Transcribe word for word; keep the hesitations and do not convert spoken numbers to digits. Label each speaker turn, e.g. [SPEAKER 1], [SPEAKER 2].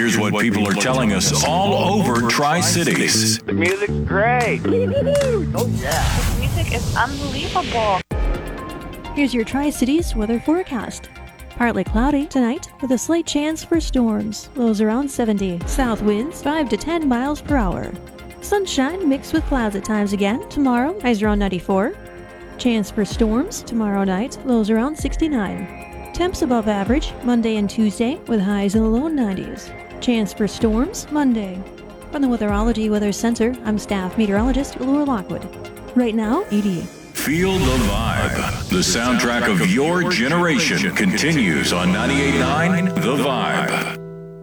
[SPEAKER 1] here's what people are telling us all over Tri-Cities.
[SPEAKER 2] The music's great.
[SPEAKER 3] Oh, yeah.
[SPEAKER 4] This music is unbelievable.
[SPEAKER 5] Here's your Tri-Cities weather forecast. Partly cloudy tonight with a slight chance for storms. Lows around seventy. South winds five to ten miles per hour. Sunshine mixed with clouds at times again. Tomorrow, highs around ninety-four. Chance for storms tomorrow night. Lows around sixty-nine. Temps above average Monday and Tuesday with highs in the low nineties. Chance for storms Monday. From the Weatherology Weather Center, I'm staff meteorologist Laura Lockwood. Right now, eighty.
[SPEAKER 1] Feel the vibe. The soundtrack of your generation continues on ninety-eight point nine The Vibe.